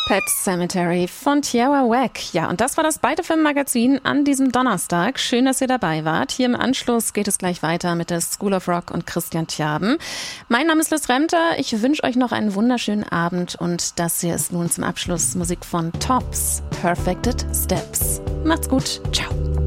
Pet Sematary von Tierra Whack. Ja, und das war das Beite-Film-Magazin an diesem Donnerstag. Schön, dass ihr dabei wart. Hier im Anschluss geht es gleich weiter mit der School of Rock und Christian Tjaben. Mein Name ist Liz Remter. Ich wünsche euch noch einen wunderschönen Abend und das hier ist nun zum Abschluss Musik von Tops, Perfected Steps. Macht's gut. Ciao.